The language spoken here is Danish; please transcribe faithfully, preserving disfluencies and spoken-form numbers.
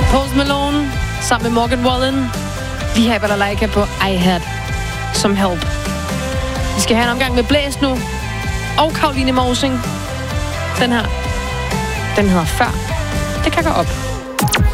Post Malone sammen med Morgan Wallen. Vi har Balalaika på I Had Some Help. Vi skal have en omgang med Blæs nu. Og Karoline Morsing. Den her, den hedder Før. Det kan gå op.